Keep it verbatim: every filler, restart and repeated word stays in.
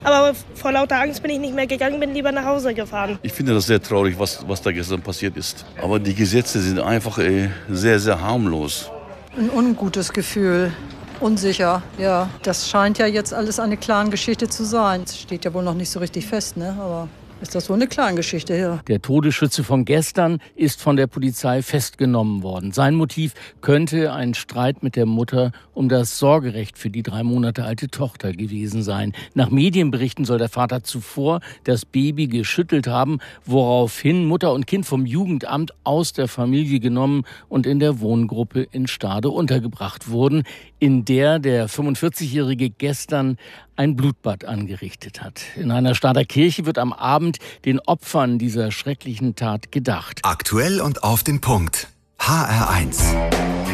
Aber vor lauter Angst bin ich nicht mehr gegangen, bin lieber nach Hause gefahren. Ich finde das sehr traurig, was, was da gestern passiert ist. Aber die Gesetze sind einfach äh, sehr, sehr harmlos. Ein ungutes Gefühl, unsicher, ja. Das scheint ja jetzt alles eine Clan-Geschichte zu sein. Das steht ja wohl noch nicht so richtig fest, ne? Aber ist das wohl eine Clan-Geschichte, ja. Der Todesschütze von gestern ist von der Polizei festgenommen worden. Sein Motiv könnte ein Streit mit der Mutter um das Sorgerecht für die drei Monate alte Tochter gewesen sein. Nach Medienberichten soll der Vater zuvor das Baby geschüttelt haben, woraufhin Mutter und Kind vom Jugendamt aus der Familie genommen und in der Wohngruppe in Stade untergebracht wurden, in der der fünfundvierzigjährige gestern ein Blutbad angerichtet hat. In einer Stader Kirche wird am Abend den Opfern dieser schrecklichen Tat gedacht. Aktuell und auf den Punkt. H R eins.